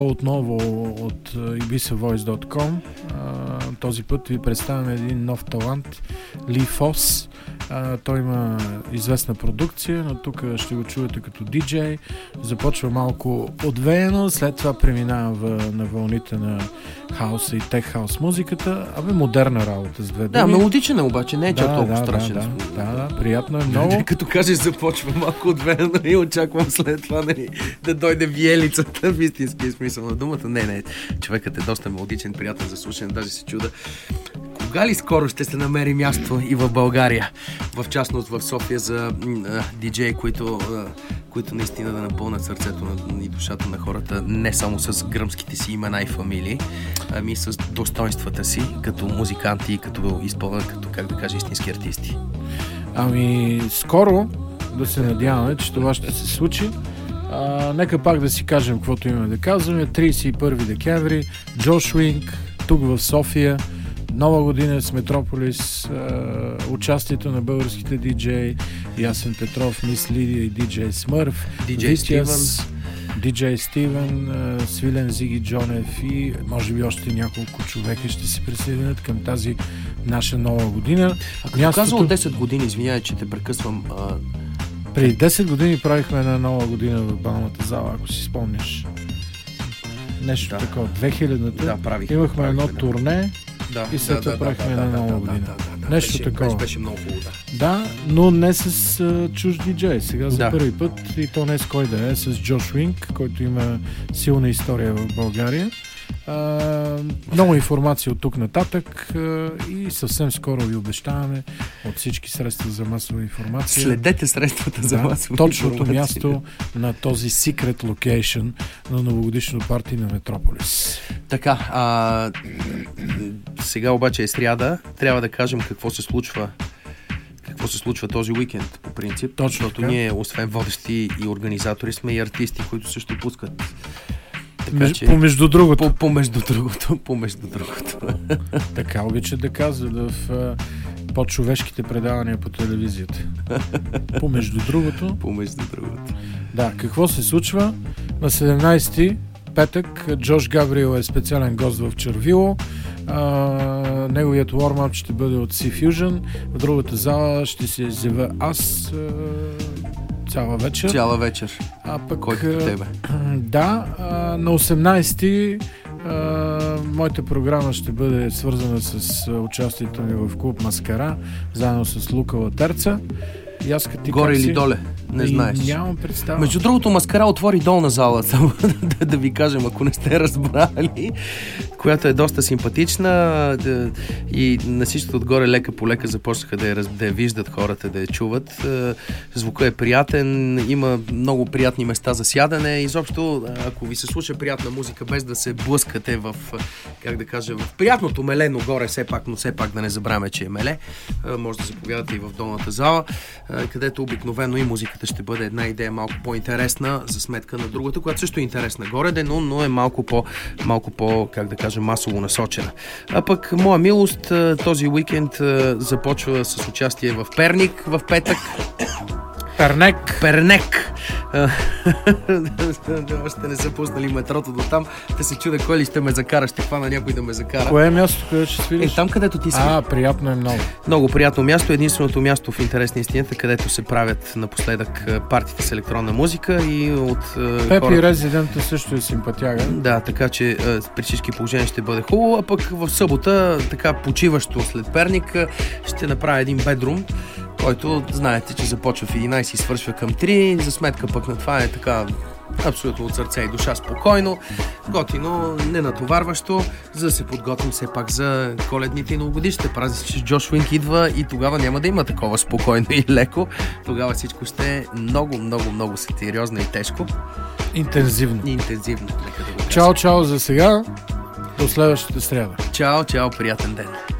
Отново от ibisavoice.com. Този път ви представяме един нов талант, Ли Фос. Той има известна продукция, но тук ще го чуете като диджей. Започва малко отвеяно, след това преминава на вълните на хауса и тех хаус музиката. Модерна работа с две думи. Да, мелодичен е обаче, не е чак толкова страшен. Да, приятно е много. Като кажеш започва малко отвеяно и очаквам след това да дойде виелицата в истинския смисъл на думата. Не, човекът е доста мелодичен, приятен за слушане, даже се чуда. Кога ли скоро ще се намери място и в България, в частност в София, за диджеи, които наистина да напълнят сърцето и душата на хората не само с гръмските си имена и фамилии, ами с достоинствата си като музиканти, като изпълнят, като, как да кажа, истински артисти? Скоро да се надяваме, че това ще се случи. Нека пак да си кажем каквото имаме да казваме. 31 декември, Джош Уинк, тук в София. Нова година с Метрополис, участието на българските диджеи Ясен Петров, Мис Лидия и диджей Смърф, диджей Стивен, Свилен Зиги Джонев и може би още няколко човека ще се присъединят към тази наша нова година. Като казвам 10 години, извинявай, че те прекъсвам. Преди 10 години правихме една нова година в балната зала, ако си спомняш. Нещо такова. 2000-та имахме едно турне. И след това правихме една нова година. Нещо такова. Беше много хубаво, да, но не с чуж диджей. Сега за първи път, и то не с кой да е, с Джош Уинк, който има силна история в България. Много информация от тук нататък и съвсем скоро ви обещаваме от всички средства за масова информация. Следете средствата за масова точното място на този secret location на новогодишно парти на Метрополис. Така, сега обаче е сряда. Трябва да кажем какво се случва този уикенд, по принцип. Точно, защото ние, освен водещи и организатори, сме и артисти, които също пускат. Така, че... Помежду другото. Помежду другото. Така обичат да казват в по-човешките предавания по телевизията. Помежду другото. Да, какво се случва? На 17-ти, петък, Джош Габриел е специален гост в Червило. Неговият warm-up ще бъде от C-Fusion. В другата зала ще се изявя аз цяла вечер. А пък тебе. Да, на 18-ти моята програма ще бъде свързана с участието ми в клуб Маскара, заедно с Лука Латерца. Горе или доле? Не знаеш. Нямам представа. Между другото, Маскара отвори долна зала, само да ви кажем, ако не сте разбрали, която е доста симпатична и на всичкото отгоре лека по лека започнаха да я виждат хората, да я чуват. Звукът е приятен, има много приятни места за сядане. Изобщо, ако ви се слуша приятна музика, без да се блъскате в, как да кажа, в приятното меле, но горе но все пак да не забравяме, че е меле, може да заповядате и в долната зала, където обикновено и музиката ще бъде една идея малко по-интересна за сметка на другата, която също е интересна горе, но е малко по, как да кажа, масово насочена. А пък, моя милост, този уикенд започва с участие в Перник в петък. Пернек. Още не са пуснали метрото до там. Да се чуда кой ли ще ме закара, ще хвана някой да ме закара. Кое е място, където ще свириш? Там, където ти свириш. Приятно е много. Много приятно място. Единственото място в интерес на истината, където се правят напоследък партите с електронна музика и от Пепи Резидента също е симпатяга. Да, така че при всички положения ще бъде хубаво, а пък в събота, така почиващо след Перник, ще направя един бедрум, който знаете, че започва в 11 и свършва към 3. За сметка пък на това е така абсолютно от сърце и душа спокойно, готино, ненатоварващо, за да се подготвим все пак за коледните и новогодишните празници, че Джош Уинк идва и тогава няма да има такова спокойно и леко. Тогава всичко ще е много сериозно и тежко. Интензивно. Нека да го кажа. Чао за сега. До следващата сряда. Чао, приятен ден.